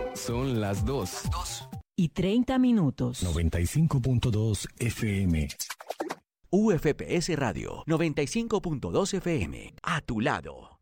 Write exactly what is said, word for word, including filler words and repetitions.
Son las dos. Y treinta minutos. noventa y cinco punto dos F M. U F P S Radio noventa y cinco punto dos F M. A tu lado.